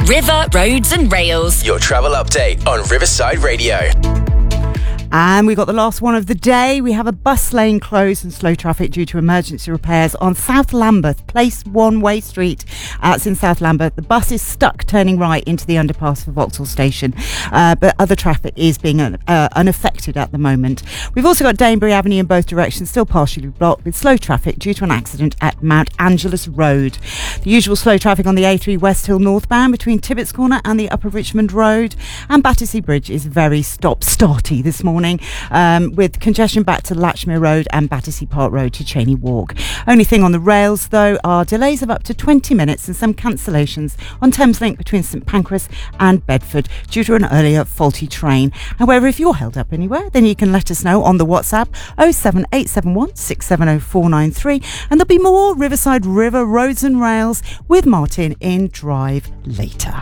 River, Roads and Rails. Your travel update on Riverside Radio. And we got the last one of the day. We have a bus lane closed and slow traffic due to emergency repairs on South Lambeth Place One-Way Street. It's in South Lambeth. The bus is stuck turning right into the underpass for Vauxhall Station, but other traffic is being unaffected at the moment. We've also got Danebury Avenue in both directions still partially blocked with slow traffic due to an accident at Mount Angelus Road. The usual slow traffic on the A3 West Hill northbound between Tibbets Corner and the Upper Richmond Road, and Battersea Bridge is very stop-starty this morning. With congestion back to Latchmere Road and Battersea Park Road to Cheney Walk. Only thing on the rails, though, are delays of up to 20 minutes and some cancellations on Thameslink between St Pancras and Bedford due to an earlier faulty train. However, if you're held up anywhere, then you can let us know on the WhatsApp 07871 670 493, and there'll be more Riverside River, Roads and Rails with Martin in Drive later.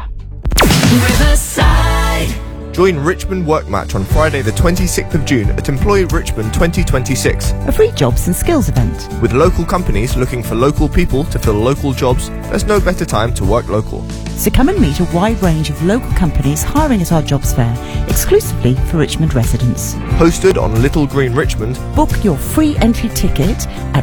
Riverside. Join Richmond Work Match on Friday the 26th of June at Employ Richmond 2026. A free jobs and skills event. With local companies looking for local people to fill local jobs, there's no better time to work local. So come and meet a wide range of local companies hiring at our jobs fair, exclusively for Richmond residents. Hosted on Little Green Richmond. Book your free entry ticket at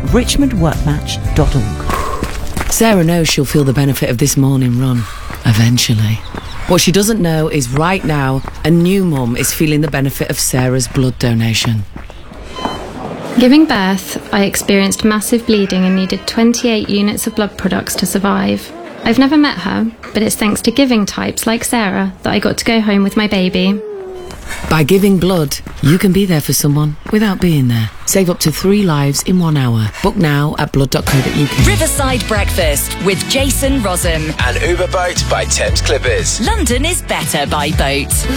richmondworkmatch.org. Sarah knows she'll feel the benefit of this morning run, eventually. What she doesn't know is right now, a new mum is feeling the benefit of Sarah's blood donation. Giving birth, I experienced massive bleeding and needed 28 units of blood products to survive. I've never met her, but it's thanks to giving types like Sarah that I got to go home with my baby. By giving blood, you can be there for someone without being there. Save up to 3 lives in 1 hour. Book now at blood.co.uk. Riverside Breakfast with Jason Rosen. And Uber Boat by Thames Clippers. London is better by boat.